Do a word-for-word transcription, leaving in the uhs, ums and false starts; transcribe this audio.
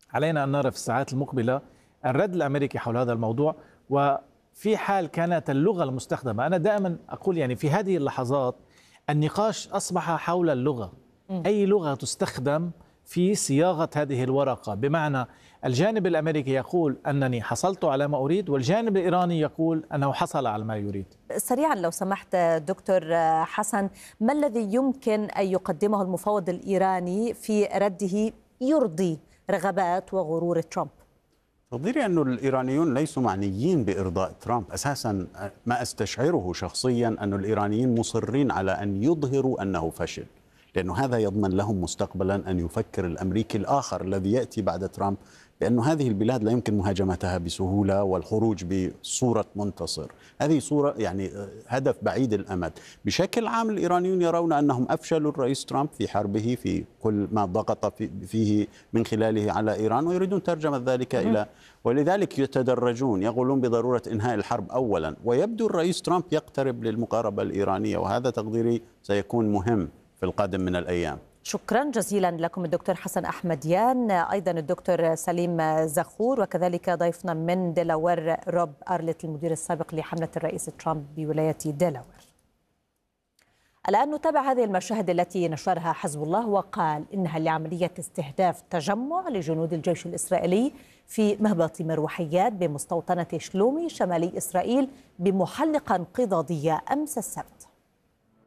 علينا أن نرى في الساعات المقبلة الرد الأمريكي حول هذا الموضوع. وفي حال كانت اللغة المستخدمة، أنا دائما أقول يعني في هذه اللحظات النقاش أصبح حول اللغة، أي لغة تستخدم في صياغة هذه الورقة، بمعنى الجانب الأمريكي يقول أنني حصلت على ما أريد، والجانب الإيراني يقول أنه حصل على ما يريد. سريعا لو سمحت دكتور حسن، ما الذي يمكن أن يقدمه المفوض الإيراني في رده يرضي رغبات وغرور ترامب؟ تقديري أن الإيرانيون ليسوا معنيين بإرضاء ترامب أساسا. ما أستشعره شخصيا أن الإيرانيين مصرين على أن يظهروا أنه فشل، لأنه هذا يضمن لهم مستقبلا أن يفكر الأمريكي الآخر الذي يأتي بعد ترامب بأن هذه البلاد لا يمكن مهاجمتها بسهولة والخروج بصورة منتصر. هذه صورة يعني هدف بعيد الأمد. بشكل عام الإيرانيون يرون أنهم أفشلوا الرئيس ترامب في حربه في كل ما ضغط فيه من خلاله على إيران، ويريدون ترجمة ذلك إلى، ولذلك يتدرجون، يقولون بضرورة إنهاء الحرب أولا. ويبدو الرئيس ترامب يقترب للمقاربة الإيرانية، وهذا تقديري سيكون مهم في القادم من الأيام. شكرا جزيلا لكم الدكتور حسن أحمديان، أيضا الدكتور سليم زخور، وكذلك ضيفنا من ديلاوير روب أرلت المدير السابق لحملة الرئيس ترامب بولاية ديلاوير. الآن نتابع هذه المشاهد التي نشرها حزب الله وقال إنها لعملية استهداف تجمع لجنود الجيش الإسرائيلي في مهبط مروحيات بمستوطنة شلومي شمالي إسرائيل بمحلقة انقضاضية أمس السبت.